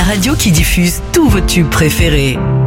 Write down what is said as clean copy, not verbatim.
la radio qui diffuse tous vos tubes préférés.